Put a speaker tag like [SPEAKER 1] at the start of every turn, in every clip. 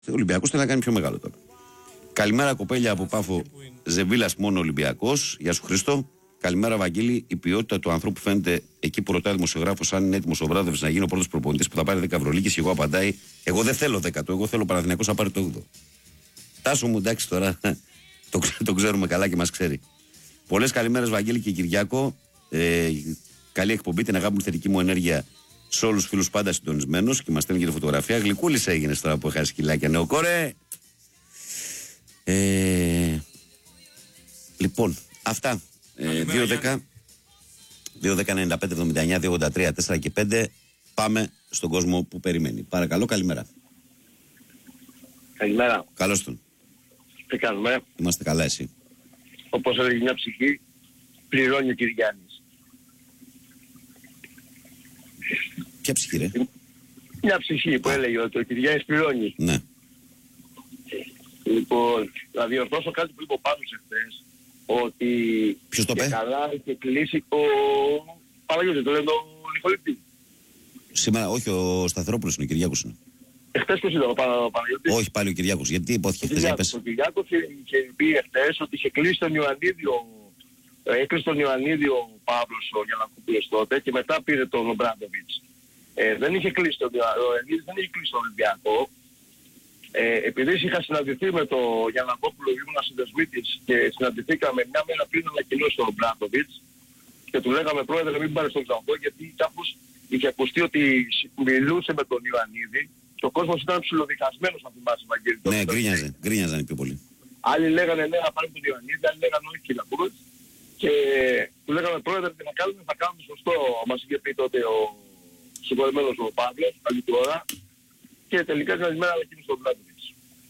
[SPEAKER 1] Ο Ολυμπιακός θέλει να κάνει πιο μεγάλο τώρα. Καλημέρα κοπέλια από Πάφο, Ζεβίλας μόνο Ολυμπιακός. Γεια σου Χρήστο. Καλημέρα Βαγγέλη. Η ποιότητα του ανθρώπου φαίνεται εκεί που ρωτάει δημοσιογράφος αν είναι έτοιμος ο Βράδευς να γίνει ο πρώτος προπονητής που θα πάρει 10 Ευρωλίγκες. Και εγώ απαντάει, εγώ δεν θέλω 10, εγώ θέλω Παναθηναϊκός να πάρει το 8. Τάσο μου, εντάξει τώρα, το ξέρουμε καλά και μας ξέρει. Πολλές καλημέρες Βαγγέλη και Κυριάκο. Καλή εκπομπή, την αγάπη μου, θετική μου ενέργεια σε όλους τους φίλους, πάντα συντονισμένος και μας στέλνει και τη φωτογραφία. Γλυκούλης έγινε τώρα που είχα σκυλάκια νέο κόρε. Λοιπόν, αυτά. 2-10-95-79-283-4 και 5. Πάμε στον κόσμο που περιμένει. Παρακαλώ, καλημέρα.
[SPEAKER 2] Καλημέρα.
[SPEAKER 1] Καλώς τον.
[SPEAKER 2] Τι κάνουμε?
[SPEAKER 1] Είμαστε καλά, εσύ?
[SPEAKER 2] Όπως έλεγε μια ψυχή, πληρώνει ο Κυριάννης.
[SPEAKER 1] Ποια ψυχή ρε?
[SPEAKER 2] Μια ψυχή που έλεγε ότι ο Κυριάννης πληρώνει.
[SPEAKER 1] Ναι.
[SPEAKER 2] Λοιπόν, θα διορθώσω κάτι που είπε ο Πάνος εχθές, ότι
[SPEAKER 1] ποιος το
[SPEAKER 2] και
[SPEAKER 1] είπε?
[SPEAKER 2] καλά είχε κλείσει ο Παναγιώτης, το λένε τον Νικολίτη.
[SPEAKER 1] Σήμερα, όχι, ο Σταθερόπουλος είναι, ο Κυριάκος είναι.
[SPEAKER 2] Εχθές ποιος ήταν ο Παναγιώτης?
[SPEAKER 1] Όχι, πάλι ο Κυριάκος. Γιατί υπόθηκε χθες, για πες.
[SPEAKER 2] Ο Κυριάκος είχε πει εχθές ότι είχε κλείσει τον Ιωαννίδη, έκλεισε τον Ιωαννίδη ο Παύλος ο Γιαννακόπουλος τότε και μετά πήρε τον Ομπράντοβιτς. Δεν είχε κλείσει τον Ιωαννίδη, δεν είχε κλείσει τον Ολυμπιακό. Επειδή είχα συναντηθεί με τον Γιαννακόπουλο, ήμουν συνδεσμίτης και συναντηθήκαμε μια μέρα πριν ανακοινώσει τον Ομπράντοβιτς και του λέγαμε πρόεδρε μην πάρεις τον Ξαμπό, γιατί κάπως είχε ακουστεί ότι μιλούσε με τον Ιωαννίδη και ο κόσμος ήταν ψιλοδιχασμένος να θυμάσαι Βαγγέλη.
[SPEAKER 1] Ναι, γκρίνιαζαν πιο πολύ.
[SPEAKER 2] Άλλοι λέγανε ναι να πάρει τον Ιωαννίδη, άλλοι λέγανε όχι κύριε Κούρος και του λέγαμε πρόεδρε τι να κάνουμε, θα κάνουμε σωστό. Μας είχε πει τότε ο συγχωρεμένος ο Παύλος, καλή ώρα και τελικά την άλλη μέρα ανακοίνωσε τον Βλάντοβιτς.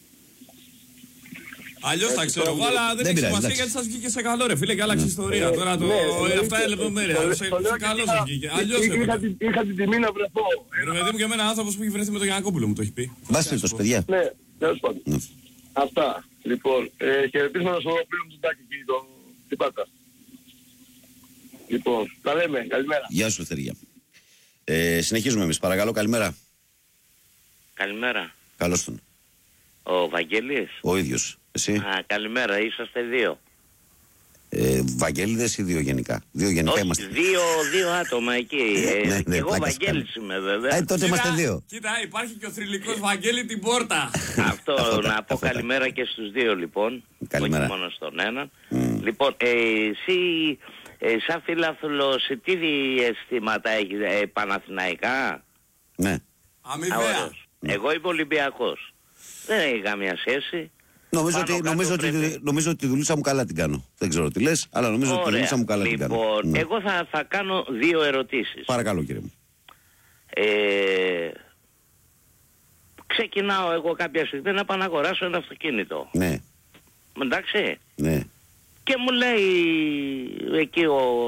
[SPEAKER 3] Αλλιώς τα ξέρω εγώ, αλλά δεν έχει σημασία γιατί σας βγήκε σε καλό ρε φίλε και άλλαξε ιστορία. Τώρα αυτά είναι λεπτομέρεια. Σε καλό σας βγήκε. Αλλιώς
[SPEAKER 2] είχα την τιμή να βρεθώ.
[SPEAKER 3] Ρε παιδί μου και εμένα άνθρωπος που έχει βρεθεί με τον Γιαννακόπουλο μου το έχει πει.
[SPEAKER 1] Βάσπιτος, παιδιά.
[SPEAKER 2] Ναι, τέλος πάντων. Αυτά. Λοιπόν, χαιρετίσματα στο φίλο μου του Τάκη και την Πάτα. Λοιπόν, τα λέμε. Καλημέρα.
[SPEAKER 1] Γεια σου, Θερία. Συνεχίζουμε εμείς. Παρακαλώ, καλημέρα.
[SPEAKER 4] Καλημέρα.
[SPEAKER 1] Καλώς τον.
[SPEAKER 4] Ο Βαγγέλης.
[SPEAKER 1] Ο ίδιος. Εσύ?
[SPEAKER 4] Α, καλημέρα. Είσαστε δύο.
[SPEAKER 1] Βαγγέλιδες ή δύο γενικά? Δύο γενικά
[SPEAKER 4] όχι,
[SPEAKER 1] είμαστε.
[SPEAKER 4] δύο άτομα εκεί.
[SPEAKER 1] Ναι,
[SPEAKER 4] και εγώ Βαγγέλης είμαι βέβαια.
[SPEAKER 1] Τότε είμαστε δύο.
[SPEAKER 3] Κοίτα, υπάρχει και ο θρυλικός Βαγγέλη την πόρτα.
[SPEAKER 4] Αυτό να πω καλημέρα και στους δύο λοιπόν.
[SPEAKER 1] Καλημέρα.
[SPEAKER 4] Όχι μόνο στον έναν. Λοιπόν, εσύ σαν φίλαθλος τι αισθήματα έχεις, Παναθηναϊκά?
[SPEAKER 1] Ναι.
[SPEAKER 3] Αμοιβαία.
[SPEAKER 4] Εγώ είμαι Ολυμπιακός. Δεν έχει καμία σχέση.
[SPEAKER 1] Νομίζω ότι τη δουλίτσα μου καλά την κάνω. Δεν ξέρω τι λες, αλλά νομίζω ότι τη δουλίτσα μου καλά την κάνω.
[SPEAKER 4] Λοιπόν, εγώ θα κάνω δύο ερωτήσεις.
[SPEAKER 1] Παρακαλώ κύριε μου.
[SPEAKER 4] Ξεκινάω εγώ κάποια στιγμή να πάω να αγοράσω ένα αυτοκίνητο.
[SPEAKER 1] Ναι.
[SPEAKER 4] Εντάξει.
[SPEAKER 1] Ναι.
[SPEAKER 4] Και μου λέει εκεί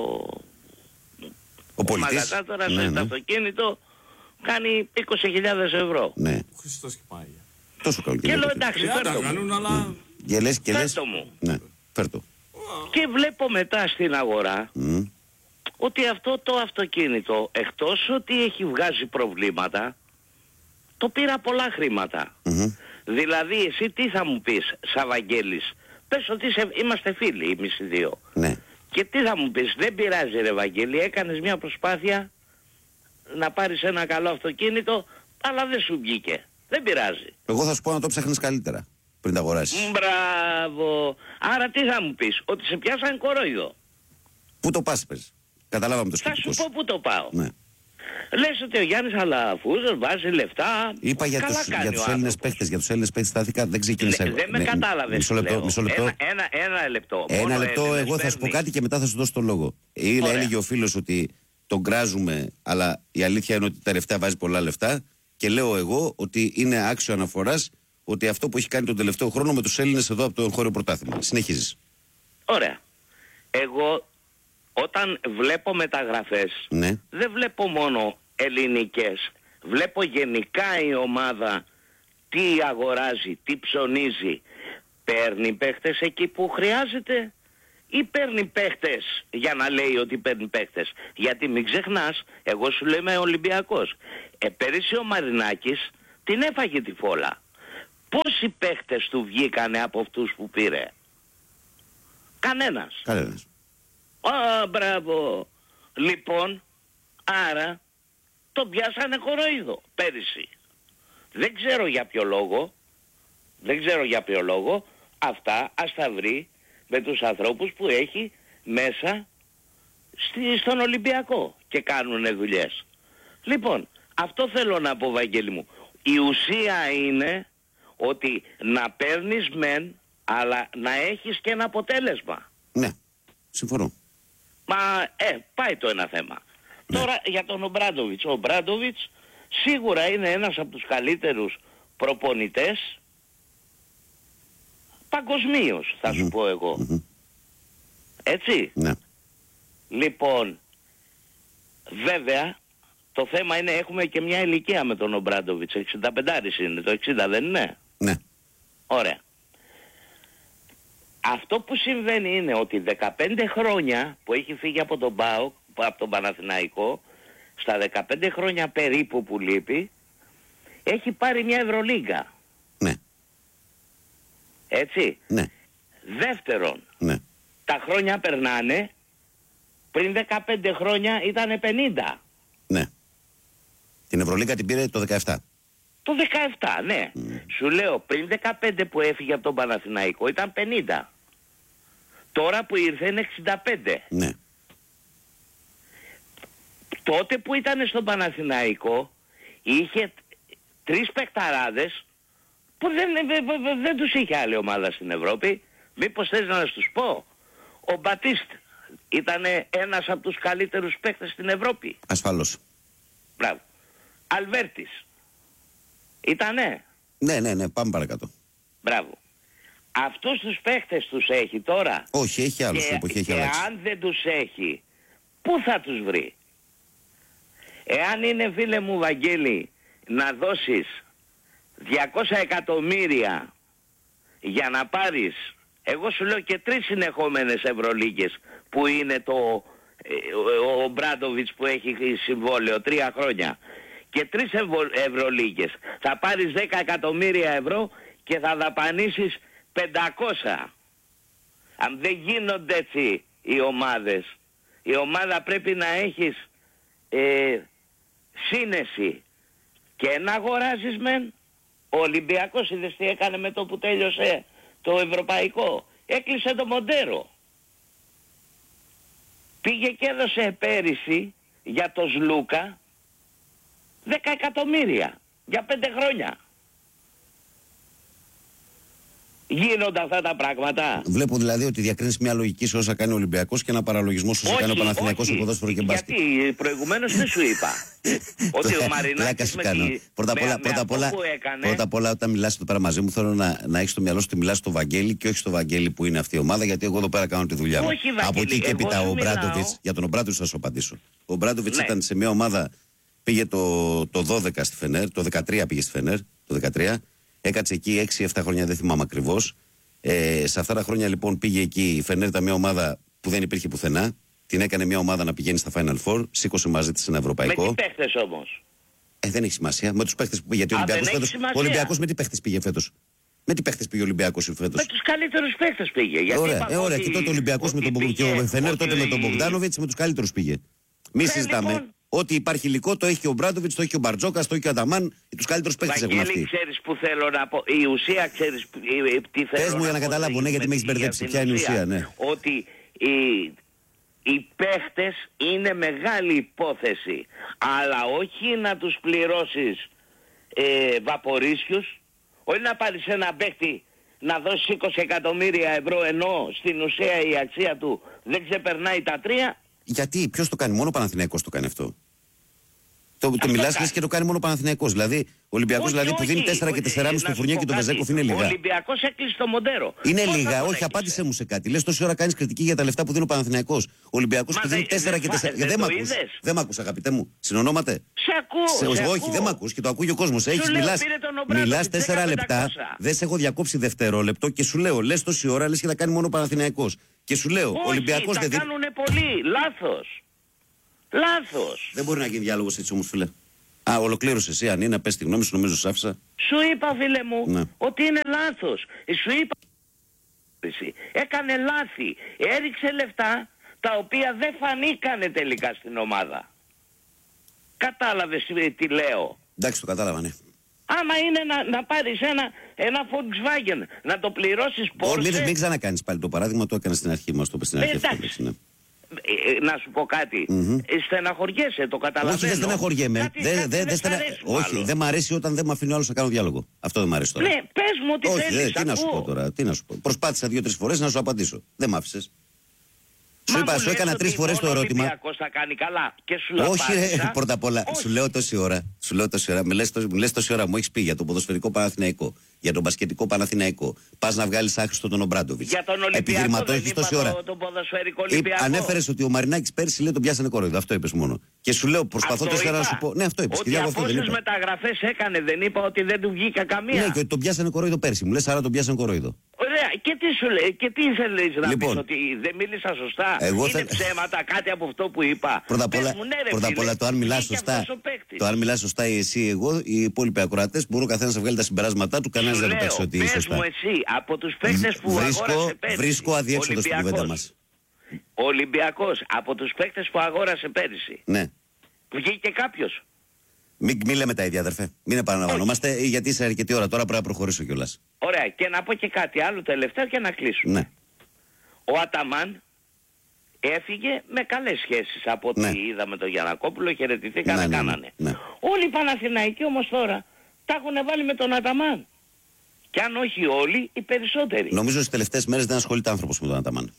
[SPEAKER 4] ο
[SPEAKER 1] πολιτής.
[SPEAKER 4] μαγαζάτορας
[SPEAKER 1] Ναι,
[SPEAKER 4] το αυτοκίνητο κάνει 20.000 ευρώ.
[SPEAKER 1] Ναι.
[SPEAKER 3] Ο Χριστός και πάει.
[SPEAKER 1] Τόσο καλό
[SPEAKER 4] και λέω εντάξει, φέρτο
[SPEAKER 3] μου. Αλλά...
[SPEAKER 4] Φέρτο μου.
[SPEAKER 1] Ναι, φέρτο.
[SPEAKER 4] Και βλέπω μετά στην αγορά ότι αυτό το αυτοκίνητο, εκτός ότι έχει βγάζει προβλήματα, το πήρα πολλά χρήματα. Δηλαδή εσύ τι θα μου πεις σαν Βαγγέλης? Πες ότι είμαστε φίλοι εμείς οι δύο.
[SPEAKER 1] Ναι.
[SPEAKER 4] Και τι θα μου πεις? Δεν πειράζει ρε Βαγγέλη, έκανες μια προσπάθεια να πάρεις ένα καλό αυτοκίνητο, αλλά δεν σου βγήκε. Δεν πειράζει.
[SPEAKER 1] Εγώ θα σου πω να το ψάχνεις καλύτερα πριν τα αγοράσεις.
[SPEAKER 4] Μπράβο. Άρα τι θα μου πεις? Ότι σε πιάσαν κορόιδο.
[SPEAKER 1] Πού το πας πες? Καταλάβαμε το σκεπτικό σου.
[SPEAKER 4] Θα σου πω πού το πάω.
[SPEAKER 1] Ναι.
[SPEAKER 4] Λες ότι ο Γιάννης Αλαφούζος βάζει λεφτά.
[SPEAKER 1] Είπα για τους Έλληνες παίχτες. Για τους Έλληνες παίχτες στάθηκα, δεν ξεκίνησα.
[SPEAKER 4] Δεν με κατάλαβες.
[SPEAKER 1] Μισό λεπτό.
[SPEAKER 4] Ένα λεπτό.
[SPEAKER 1] Ένα λεπτό, εγώ θα σου πω κάτι και μετά θα σου δώσω τον λόγο. Έλεγε ο φίλος ότι τον κράζουμε, αλλά η αλήθεια είναι ότι τα λεφτά βάζει πολλά λεφτά. Και λέω εγώ ότι είναι άξιο αναφοράς ότι αυτό που έχει κάνει τον τελευταίο χρόνο με τους Έλληνες εδώ από το εγχώριο πρωτάθλημα. Συνεχίζεις.
[SPEAKER 4] Ωραία. Εγώ όταν βλέπω μεταγραφές,
[SPEAKER 1] ναι,
[SPEAKER 4] δεν βλέπω μόνο ελληνικές. Βλέπω γενικά η ομάδα τι αγοράζει, τι ψωνίζει. Παίρνει παίχτες εκεί που χρειάζεται ή παίρνει παίχτες για να λέει ότι παίρνει παίχτες? Γιατί μην ξεχνάς, εγώ σου λέω είμαι Ολυμπιακός. Πέρυσι ο Μαρινάκης την έφαγε τη φόλα. πόσοι παίχτες του βγήκανε από αυτούς που πήρε? Κανένας. Μπράβο. Λοιπόν, άρα τον πιάσανε κοροϊδό πέρυσι. Δεν ξέρω για ποιο λόγο. Αυτά ας τα βρει με τους ανθρώπους που έχει μέσα στον Ολυμπιακό και κάνουνε δουλειές. Λοιπόν, αυτό θέλω να πω, Βαγγέλη μου. Η ουσία είναι ότι να παίρνεις μεν, αλλά να έχεις και ένα αποτέλεσμα.
[SPEAKER 1] Ναι, συμφωνώ.
[SPEAKER 4] Πάει το ένα θέμα. Ναι. Τώρα για τον Ομπράντοβιτς. Ο Ομπράντοβιτς σίγουρα είναι ένας από τους καλύτερους προπονητές παγκοσμίως, θα σου πω εγώ. Έτσι. Ναι. Λοιπόν, βέβαια, το θέμα είναι, έχουμε και μια ηλικία με τον Ομπράντοβιτς. 65 είναι, το 60 δεν είναι?
[SPEAKER 1] Ναι.
[SPEAKER 4] Ωραία. Αυτό που συμβαίνει είναι ότι 15 χρόνια που έχει φύγει από τον ΠΑΟΚ, από τον Παναθηναϊκό, στα 15 χρόνια περίπου που λείπει, έχει πάρει μια Ευρωλίγκα.
[SPEAKER 1] Ναι.
[SPEAKER 4] Έτσι.
[SPEAKER 1] Ναι.
[SPEAKER 4] Δεύτερον,
[SPEAKER 1] ναι.
[SPEAKER 4] Τα χρόνια περνάνε, πριν 15 χρόνια ήταν 50.
[SPEAKER 1] Ναι. Την Ευρωλίγκα την πήρε το 17.
[SPEAKER 4] Το 17, ναι. Σου λέω, πριν 15 που έφυγε από τον Παναθηναϊκό ήταν 50. Τώρα που ήρθε είναι 65.
[SPEAKER 1] Ναι.
[SPEAKER 4] Τότε που ήταν στον Παναθηναϊκό είχε 3 παικταράδες που δεν τους είχε άλλη ομάδα στην Ευρώπη. Μήπως θες να τους πω? Ο Μπατίστ ήταν ένας από τους καλύτερους παίκτες στην Ευρώπη.
[SPEAKER 1] Ασφαλώς.
[SPEAKER 4] Μπράβο. Αλβέρτης ήτανε?
[SPEAKER 1] Ναι, πάμε παρακάτω.
[SPEAKER 4] Μπράβο. Αυτούς τους παίκτες τους έχει τώρα?
[SPEAKER 1] Όχι, έχει άλλους που έχει αλλάξει.
[SPEAKER 4] Και αν δεν τους έχει, πού θα τους βρει? Εάν είναι, φίλε μου Βαγγέλη, να δώσεις 200 εκατομμύρια για να πάρεις, εγώ σου λέω και 3 συνεχόμενες Ευρωλίγκες που είναι ο Μπράντοβιτς που έχει συμβόλαιο 3 χρόνια και 3 Ευρωλίγκες, θα πάρεις 10 εκατομμύρια ευρώ και θα δαπανίσεις 500. Αν δεν γίνονται έτσι οι ομάδες, η ομάδα πρέπει να έχεις σύνεση και να αγοράζεις μεν. Ο Ολυμπιακός είδες τι έκανε με το που τέλειωσε το ευρωπαϊκό? Έκλεισε το Μοντέρο. Πήγε και έδωσε πέρυσι για το Σλούκα 10 εκατομμύρια για 5 χρόνια. Γίνονται αυτά τα πράγματα?
[SPEAKER 1] Βλέπω δηλαδή ότι διακρίνεις μια λογική σε όσα κάνει ο Ολυμπιακός και ένα παραλογισμό σε όσα κάνει ο Παναθηναϊκός σε ποδόσφαιρο και μπάσκετ.
[SPEAKER 4] Γιατί προηγουμένως δεν σου είπα ότι ο Μαρινάκης
[SPEAKER 1] Πρώτα απ' όλα, όταν μιλάς εδώ πέρα μαζί μου, θέλω να έχεις στο μυαλό σου ότι μιλάς στο Βαγγέλη και όχι στο Βαγγέλη που είναι αυτή η ομάδα, γιατί εγώ εδώ πέρα κάνω τη δουλειά μου. Από εκεί και έπειτα ο Μπράντοβιτς, για τον Μπράντοβιτς θα σου απαντήσω. Ο Μπράντοβιτς ήταν σε μια ομάδα, πήγε το 12 στη Φενέρ, το 13 πήγε στη Φενέρ, το 13. Έκατσε εκεί 6-7 χρόνια, δεν θυμάμαι ακριβώς. Σε αυτά τα χρόνια λοιπόν πήγε εκεί. Η Φενέρ ήταν μια ομάδα που δεν υπήρχε πουθενά. Την έκανε μια ομάδα να πηγαίνει στα Final Four. Σήκωσε μαζί της ένα ευρωπαϊκό.
[SPEAKER 4] Με τι παίχτες όμως?
[SPEAKER 1] Δεν έχει σημασία. Με τους παίχτες που πήγε. Γιατί ο Ολυμπιακός με τι παίχτες πήγε φέτος? Με τι παίχτες πήγε ο Ολυμπιακός φέτος?
[SPEAKER 4] Με τους καλύτερους παίχτες πήγε.
[SPEAKER 1] Ωραία. Και τότε ο Ολυμπιακός με τον Φενέρ, τότε με τον Μπογκδάνοβιτς, με τους καλύτερους πήγε. Μη συζητάμε. Ό,τι υπάρχει υλικό το έχει και ο Μπράντοβιτς, το έχει και ο Μπαρτζόκας, το έχει και ο Ανταμάν. Τους καλύτερους παίκτες έχουν αυτοί.
[SPEAKER 4] Ξέρεις που θέλω να πω? Η ουσία, ξέρεις τι θέλω?
[SPEAKER 1] Πες μου για να καταλάβω, ναι, γιατί με έχεις μπερδέψει. Ποια είναι η ουσία, ναι?
[SPEAKER 4] Ότι οι παίχτες είναι μεγάλη υπόθεση, αλλά όχι να τους πληρώσεις βαπορίσιους, όχι να πάρεις ένα παίχτη να δώσεις 20 εκατομμύρια ευρώ ενώ στην ουσία η αξία του δεν ξεπερνάει τα 3.
[SPEAKER 1] Γιατί, ποιος το κάνει? Μόνο ο Παναθηναϊκός το κάνει αυτό. Το μιλάς λες και το κάνει μόνο ο Παναθηναϊκός. Δηλαδή, ο Ολυμπιακός που δίνει 4 και 4,5 στο Φουρνιό και το Βεζέκοφ είναι λίγα.
[SPEAKER 4] Ο Ολυμπιακός έκλεισε το Μοντέρο.
[SPEAKER 1] Είναι λίγα, όχι, απάντησέ μου σε κάτι. Λες τόση ώρα κάνεις κριτική για τα λεφτά που δίνει ο Παναθηναϊκός. Ο Ολυμπιακός που δίνει 4 και 4. Δεν μ' ακούς, αγαπητέ μου. Συνονόματε.
[SPEAKER 4] Σε ακούω.
[SPEAKER 1] Όχι, δεν μ' ακούς και το ακούει ο κόσμος. Μιλάς 4 λεπτά, δεν σε έχω διακόψει δευτερόλεπτο και σου λέω, λες τόση ώρα, λες και θα κάνει μόνο ο Παναθηναϊκός. Και σου λέω, ο Ολυμπιακός δεν δίνει.
[SPEAKER 4] Κάνουνε πολύ. Λάθος.
[SPEAKER 1] Δεν μπορεί να γίνει διάλογος έτσι όμως, φίλε. Ολοκλήρωσε εσύ, αν είναι, πες τη γνώμη σου, νομίζω σ' άφησα.
[SPEAKER 4] Σου είπα, φίλε μου, ότι είναι λάθος. Σου είπα, έκανε λάθη. Έριξε λεφτά τα οποία δεν φανήκανε τελικά στην ομάδα. Κατάλαβες τι λέω?
[SPEAKER 1] Εντάξει, το κατάλαβα, ναι.
[SPEAKER 4] Άμα είναι να πάρεις ένα Volkswagen, να το πληρώσεις Porsche...
[SPEAKER 1] Μην ξανακάνεις πάλι το παράδειγμα, το έκανες στην αρχή μας, το πες στην αρχή.
[SPEAKER 4] Εντάξει. Να σου πω κάτι. Στεναχωριέσαι, το καταλαβαίνω.
[SPEAKER 1] Όχι, δεν στεναχωριέμαι. Όχι, δεν μ' αρέσει όταν δεν με αφήνει ο άλλος να κάνω διάλογο. Αυτό δεν μ' αρέσει τώρα.
[SPEAKER 4] Ναι, πες μου τι θέλεις.
[SPEAKER 1] Τι να σου πω τώρα, τι να σου πω. Προσπάθησα 2-3 φορές να σου απαντήσω. Δεν μ' άφησες. Σου έκανα 3 φορές το ερώτημα.
[SPEAKER 4] Θα κάνει καλά και σου
[SPEAKER 1] όχι, πρώτα απ' όλα, σου λέω τόση ώρα. Μου λες τόση ώρα, μου έχεις πει για το ποδοσφαιρικό Παναθηναϊκό, για τον μπασκετικό Παναθηναϊκό. Πας να βγάλεις άχρηστο τον Ομπράντοβιτς.
[SPEAKER 4] Για τον Ολυμπιακό δεν είπα τον ποδοσφαιρικό Ολυμπιακό.
[SPEAKER 1] Ανέφερες ότι ο Μαρινάκης πέρσι λέει τον πιάσανε κορόιδο. Αυτό είπες μόνο. Και σου λέω, προσπαθώ τόση ώρα να σου πω. Ναι, αυτό είπες.
[SPEAKER 4] Ότι πόσες μεταγραφές έκανε, δεν είπα ότι δεν του βγήκα καμία.
[SPEAKER 1] Ναι, και ότι τον πιάσανε κορόιδο πέρσι. Μου λες, άρα τον πιάσανε κορόιδο.
[SPEAKER 4] Ωραία, και τι σου λέει, και τι ήθελες να πεις, ότι δεν μίλησα σωστά? Είναι ψέματα κάτι από αυτό που είπα?
[SPEAKER 1] Πρώτα απ' όλα, το αν μιλάς σωστά εσύ, εγώ, οι υπόλοιποι ακροατές, μπορούν ο καθένας να βγάλει τα συμπεράσματά του, κανένας δεν το παίξει ότι είναι σωστά.
[SPEAKER 4] Πες μου εσύ, από τους παίκτες που αγόρασε πέρυσι.
[SPEAKER 1] Βρίσκω αδιέξοδο στην κουβέντα μας.
[SPEAKER 4] Ο Ολυμπιακός, από τους παίκτες που αγόρασε πέρυσι.
[SPEAKER 1] Ναι.
[SPEAKER 4] Βγήκε κάποιος?
[SPEAKER 1] Μην λέμε τα ίδια, αδερφέ. Μην επαναλαμβανόμαστε, γιατί είσαι αρκετή ώρα τώρα, πρέπει να προχωρήσω κιόλας.
[SPEAKER 4] Ωραία, και να πω και κάτι άλλο τελευταίο και να κλείσουμε.
[SPEAKER 1] Ναι.
[SPEAKER 4] Ο Αταμάν έφυγε με καλές σχέσεις από ό,τι είδαμε τον Γιαννακόπουλο, χαιρετηθήκανε, κάνανε.
[SPEAKER 1] Ναι.
[SPEAKER 4] Όλοι οι Παναθηναϊκοί όμως τώρα τα έχουν βάλει με τον Αταμάν. Και αν όχι όλοι, οι περισσότεροι.
[SPEAKER 1] Νομίζω στις τελευταίες μέρες δεν ασχολείται άνθρωπος με τον Αταμάν.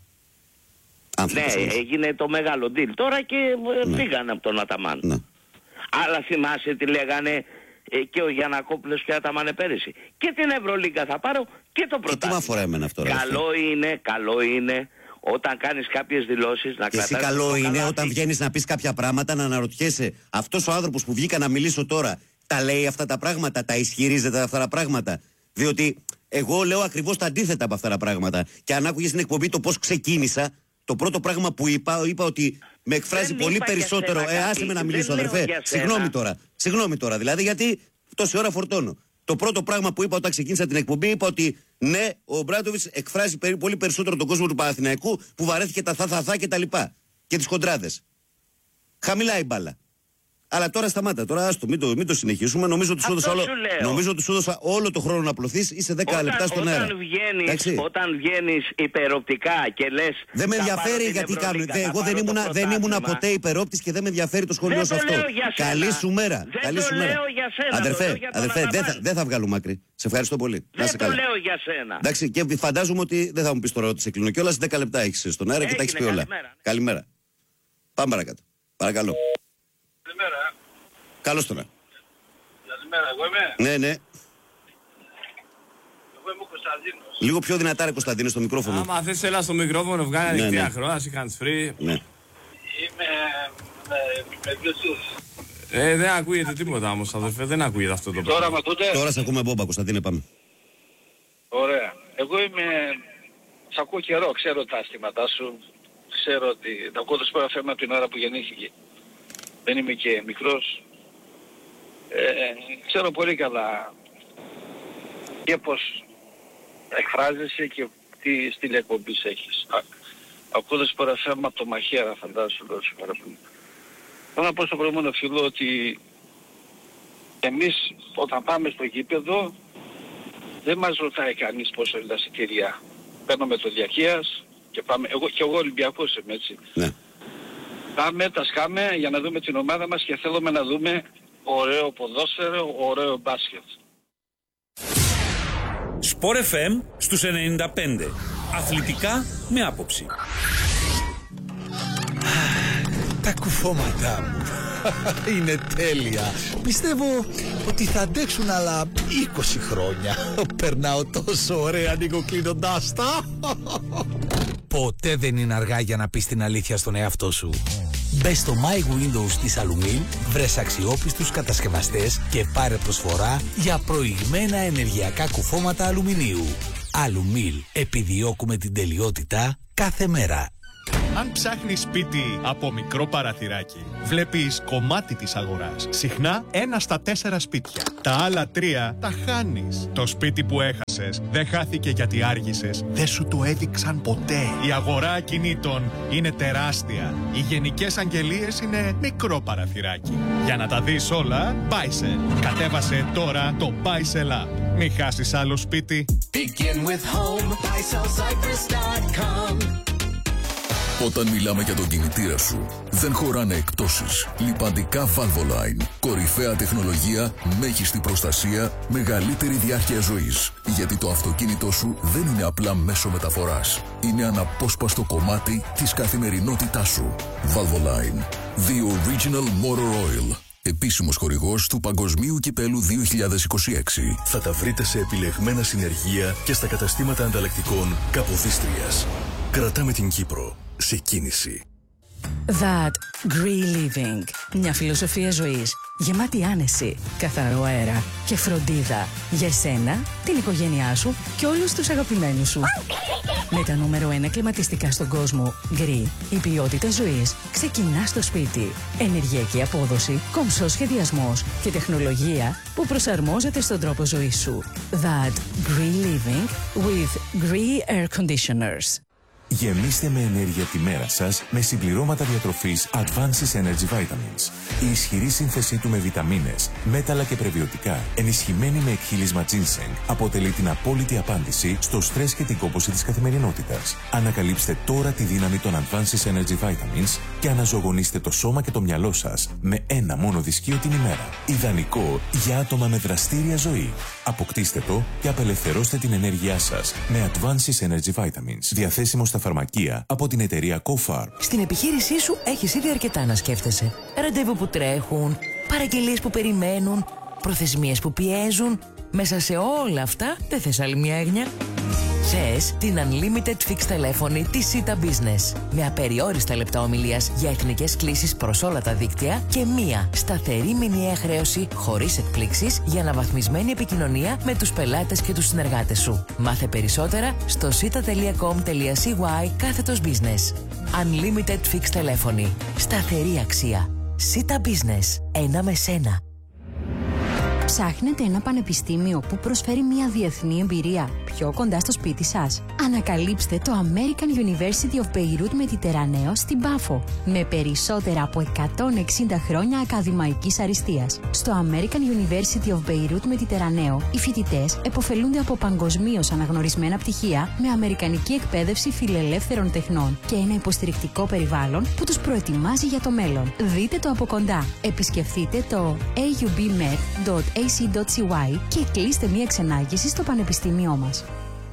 [SPEAKER 4] Ναι, έγινε το μεγάλο deal τώρα και πήγανε από τον Αταμάν.
[SPEAKER 1] Ναι.
[SPEAKER 4] Αλλά θυμάσαι τι λέγανε και ο Γιαννακόπουλος και ο Αταμάν πέρυσι. Και την Ευρωλίγκα θα πάρω και το πρωτάθλημα.
[SPEAKER 1] Τι με αφορά εμένα αυτό,
[SPEAKER 4] Καλό είναι όταν κάνεις κάποιες δηλώσεις να κρατάς.
[SPEAKER 1] Εσύ καλό είναι όταν βγαίνεις να πεις κάποια πράγματα να αναρωτιέσαι, αυτός ο άνθρωπος που βγήκα να μιλήσω τώρα τα λέει αυτά τα πράγματα, τα ισχυρίζεται αυτά τα πράγματα? Διότι εγώ λέω ακριβώς τα αντίθετα από αυτά τα πράγματα. Και αν άκουγες στην εκπομπή το πώς ξεκίνησα, το πρώτο πράγμα που είπα ότι με εκφράζει πολύ περισσότερο. Άσε με να μιλήσω, αδερφέ. Συγγνώμη τώρα, δηλαδή, γιατί τόση ώρα φορτώνω. Το πρώτο πράγμα που είπα όταν ξεκίνησα την εκπομπή, είπα ότι ναι, ο Ομπράντοβιτς εκφράζει πολύ περισσότερο τον κόσμο του Παναθηναϊκού που βαρέθηκε τα θα και τα λοιπά. Και τις χοντράδες. Χαμηλά η μπάλα. Αλλά τώρα σταμάτα, τώρα άστο, μην το συνεχίσουμε. Νομίζω τους έδωσα όλο το χρόνο να απλωθείς, είσαι 10 λεπτά στον αέρα.
[SPEAKER 4] Όταν βγαίνεις υπεροπτικά και λες...
[SPEAKER 1] Δεν με ενδιαφέρει γιατί κάνουν. Εγώ δεν ήμουν ποτέ υπερόπτης και δεν με ενδιαφέρει το σχόλιο σε αυτό. Καλή σου μέρα.
[SPEAKER 4] Δεν το λέω για σένα.
[SPEAKER 1] Αδερφέ, δεν θα βγάλω μάκρη. Σε ευχαριστώ πολύ.
[SPEAKER 4] Δεν το λέω για σένα.
[SPEAKER 1] Εντάξει, και φαντάζομαι ότι δεν θα μου πεις τώρα ότι σε κλείνω κιόλας. 10 λεπτά έχεις στον αέρα και τα έχεις πει όλα. Καλημέρα. Πάμε παρακάτω. Παρακαλώ.
[SPEAKER 5] Καλημέρα.
[SPEAKER 1] Καλώς τώρα.
[SPEAKER 5] Καλημέρα, εγώ είμαι.
[SPEAKER 1] Ναι.
[SPEAKER 5] Εγώ είμαι ο Κωνσταντίνος.
[SPEAKER 1] Λίγο πιο δυνατά, ρε Κωνσταντίνο, στο μικρόφωνο.
[SPEAKER 3] Άμα θες έλα στο μικρόφωνο, βγάλει ανοιχτή ακρόαση, hands free.
[SPEAKER 1] Ναι.
[SPEAKER 5] Είμαι με Bluetooth.
[SPEAKER 3] Δεν ακούγεται τίποτα όμως, αδερφέ, δεν ακούγεται αυτό το πράγμα.
[SPEAKER 5] Τώρα με ακούτε?
[SPEAKER 1] Τώρα σε ακούμε μπόμπα, Κωνσταντίνε, πάμε.
[SPEAKER 5] Ωραία. Εγώ σ' ακούω καιρό, ξέρω τα αισθήματά σου. Ξέρω ότι τα ακούω το σπέρα θέμα από την ώρα που γεννήθηκε. Δεν είμαι και μικρός. Ξέρω πολύ καλά και πως εκφράζεσαι και τι στυλ εκπομπής έχεις. Ακούω σπέρα θέμα από το μαχαίρα, φαντάζομαι, λέω σου πάρα πολύ. Θέλω να πω στο προηγούμενο φίλο ότι εμείς όταν πάμε στο γήπεδο δεν μας ρωτάει κανείς πόσο είναι τα εισιτήρια. Παίρνουμε το διαρκείας και πάμε. Εγώ Ολυμπιακός είμαι, έτσι.
[SPEAKER 1] Ναι.
[SPEAKER 5] Πάμε, τα σκάμε για να δούμε την ομάδα μας και θέλουμε να δούμε ωραίο ποδόσφαιρο, ωραίο μπάσκετ.
[SPEAKER 6] Sport FM στους 95. Αθλητικά με άποψη.
[SPEAKER 7] Τα κουφώματά μου είναι τέλεια. Πιστεύω ότι θα αντέξουν άλλα 20 χρόνια. Περνάω τόσο ωραία νοικοκλίνοντάς τα. Ποτέ δεν είναι αργά για να πεις την αλήθεια στον εαυτό σου. Μπες στο My Windows της Alumil, βρες αξιόπιστους κατασκευαστές και πάρε προσφορά για προηγμένα ενεργειακά κουφώματα αλουμινίου. Alumil, επιδιώκουμε την τελειότητα κάθε μέρα.
[SPEAKER 8] Αν ψάχνεις σπίτι από μικρό παραθυράκι, βλέπεις κομμάτι της αγοράς. Συχνά 1 στα 4 σπίτια. Τα άλλα 3 τα χάνεις. Το σπίτι που έχασες δεν χάθηκε γιατί άργησες. Δεν σου το έδειξαν ποτέ. Η αγορά ακινήτων είναι τεράστια. Οι γενικές αγγελίες είναι μικρό παραθυράκι. Για να τα δεις όλα, Buysell. Κατέβασε τώρα το Buysell App. Μην χάσεις άλλο σπίτι.
[SPEAKER 9] Begin with home, BuySellCyprus.com.
[SPEAKER 10] Όταν μιλάμε για τον κινητήρα σου, δεν χωράνε εκπτώσεις. Λιπαντικά Valvoline. Κορυφαία τεχνολογία, μέγιστη προστασία, μεγαλύτερη διάρκεια ζωής. Γιατί το αυτοκίνητό σου δεν είναι απλά μέσο μεταφοράς. Είναι αναπόσπαστο κομμάτι της καθημερινότητάς σου. Valvoline. The Original Motor Oil. Επίσημος χορηγός του Παγκοσμίου Κυπέλου 2026.
[SPEAKER 11] Θα τα βρείτε σε επιλεγμένα συνεργεία και στα καταστήματα ανταλλακτικών Καποδίστριας. Κρατάμε την Κύπρο σε κίνηση.
[SPEAKER 12] That Green Living. Μια φιλοσοφία ζωής γεμάτη άνεση, καθαρό αέρα και φροντίδα για εσένα, την οικογένειά σου και όλους τους αγαπημένους σου. Με τα νούμερο 1 κλιματιστικά στον κόσμο, Green, η ποιότητα ζωής ξεκινά στο σπίτι. Ενεργειακή απόδοση, κομψός σχεδιασμός και τεχνολογία που προσαρμόζεται στον τρόπο ζωής σου. That Green Living with Green Air Conditioners.
[SPEAKER 13] Γεμίστε με ενέργεια τη μέρα σας με συμπληρώματα διατροφής Advances Energy Vitamins. Η ισχυρή σύνθεσή του με βιταμίνες, μέταλλα και πρεβιωτικά, ενισχυμένη με εκχύλισμα ginseng, αποτελεί την απόλυτη απάντηση στο στρες και την κόπωση της καθημερινότητας. Ανακαλύψτε τώρα τη δύναμη των Advances Energy Vitamins και αναζωογονήστε το σώμα και το μυαλό σας με ένα μόνο δυσκείο την ημέρα. Ιδανικό για άτομα με δραστήρια ζωή. Αποκτήστε το και απελευθερώστε την ενέργειά σας με Advances Energy Vitamins. Διαθέσιμο στα φαρμακεία από την εταιρεία CoFarm.
[SPEAKER 14] Στην επιχείρησή σου έχεις ήδη αρκετά να σκέφτεσαι. Ραντεβού που τρέχουν, παραγγελίες που περιμένουν, προθεσμίες που πιέζουν. Μέσα σε όλα αυτά δεν θες άλλη μια έγνοια? Θες την Unlimited Fixed τηλέφωνη της Sita Business. Με απεριόριστα λεπτά ομιλίας για εθνικές κλήσεις προς όλα τα δίκτυα και μία σταθερή μηνιαία χρέωση χωρίς εκπλήξεις για αναβαθμισμένη επικοινωνία με τους πελάτες και τους συνεργάτες σου. Μάθε περισσότερα στο sita.com.cy/business. Unlimited Fixed τηλέφωνη. Σταθερή αξία. Sita Business. Ένα με σένα.
[SPEAKER 15] Ψάχνετε ένα πανεπιστήμιο που προσφέρει μια διεθνή εμπειρία πιο κοντά στο σπίτι σας? Ανακαλύψτε το American University of Beirut Mediterraneo στην Πάφο, με περισσότερα από 160 χρόνια ακαδημαϊκής αριστείας. Στο American University of Beirut Mediterraneo, οι φοιτητές επωφελούνται από παγκοσμίως αναγνωρισμένα πτυχία με αμερικανική εκπαίδευση φιλελεύθερων τεχνών και ένα υποστηρικτικό περιβάλλον που τους προετοιμάζει για το μέλλον. Δείτε το από κοντά. Επισκεφτείτε το aubmed.ac.cy και κλείστε μία ξενάγηση στο πανεπιστήμιό μας.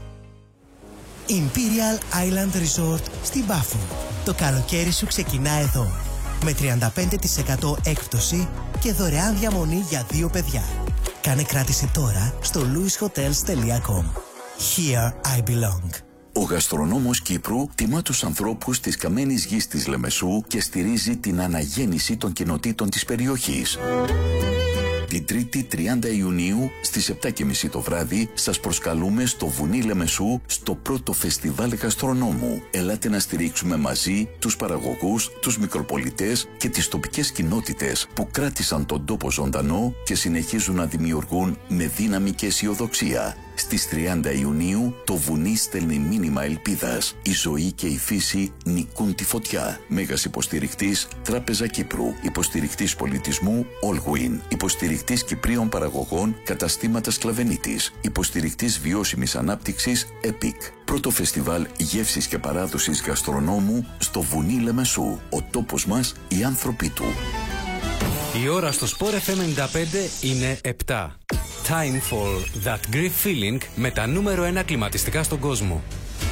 [SPEAKER 16] Imperial Island Resort στην Πάφο. Το καλοκαίρι σου ξεκινά εδώ. Με 35% έκπτωση και δωρεάν διαμονή για 2 παιδιά. Κάνε κράτηση τώρα στο louishotels.com. Here I belong.
[SPEAKER 10] Ο γαστρονόμος Κύπρου τιμά τους ανθρώπους της καμένης γης της Λεμεσού και στηρίζει την αναγέννηση των κοινοτήτων της περιοχής. Την 3η 30 Ιουνίου στις 7:30 το βράδυ σας προσκαλούμε στο Βουνί Λεμεσού στο πρώτο φεστιβάλ γαστρονόμου. Ελάτε να στηρίξουμε μαζί τους παραγωγούς, τους μικροπολιτές και τις τοπικές κοινότητες που κράτησαν τον τόπο ζωντανό και συνεχίζουν να δημιουργούν με δύναμη και αισιοδοξία. Στις 30 Ιουνίου το βουνί στέλνει μήνυμα ελπίδας. Η ζωή και η φύση νικούν τη φωτιά. Μέγας υποστηρικτής Τράπεζα Κύπρου. Υποστηρικτής πολιτισμού Allwin. Υποστηρικτής Κυπρίων παραγωγών Καταστήματα Σκλαβενίτης. Υποστηρικτής βιώσιμης ανάπτυξης EPIC. Πρώτο φεστιβάλ γεύσης και παράδοσης γαστρονόμου στο Βουνί Λεμεσού. Ο τόπος μας, οι άνθρωποι του.
[SPEAKER 17] Η ώρα στο Sport FM 95 είναι 7. Time for that great feeling με τα νούμερο 1 κλιματιστικά στον κόσμο.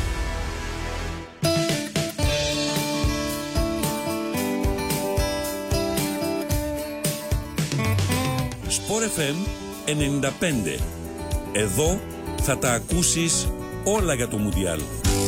[SPEAKER 6] Sport FM 95. Εδώ θα τα ακούσεις όλα για το Μουντιάλ.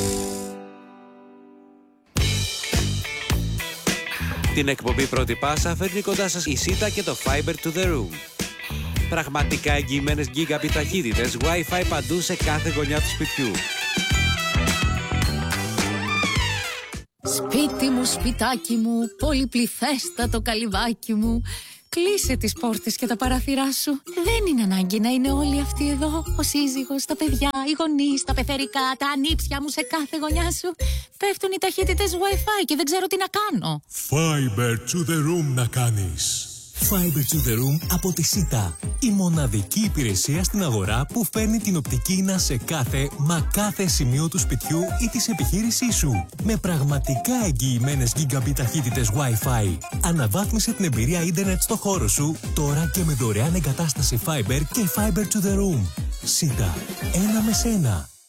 [SPEAKER 18] Την εκπομπή Πρώτη Πάσα φέρνει κοντά σας η Sita και το Fiber to the Room. Πραγματικά εγγυημένες gigabit ταχύτητες, Wi-Fi παντού σε κάθε γωνιά του σπιτιού.
[SPEAKER 9] Σπίτι μου, σπιτάκι μου, πολυπληθέστατο καλυβάκι μου. Κλείσε τις πόρτες και τα παράθυρά σου. Δεν είναι ανάγκη να είναι όλοι αυτοί εδώ. Ο σύζυγος, τα παιδιά, οι γονείς, τα πεθερικά, τα ανήψια μου σε κάθε γωνιά σου. Πέφτουν οι ταχύτητες Wi-Fi και δεν ξέρω τι να κάνω.
[SPEAKER 11] Fiber to the room να κάνεις.
[SPEAKER 19] Fiber to the room από τη ΣΥΤΑ. Η μοναδική υπηρεσία στην αγορά που φέρνει την οπτική ίνα σε κάθε σημείο του σπιτιού ή της επιχείρησής σου. Με πραγματικά εγγυημένες gigabit ταχύτητες Wi-Fi. Αναβάθμισε την εμπειρία ίντερνετ στο χώρο σου τώρα και με δωρεάν εγκατάσταση Fiber και Fiber to the room. ΣΥΤΑ. Ένα με σένα.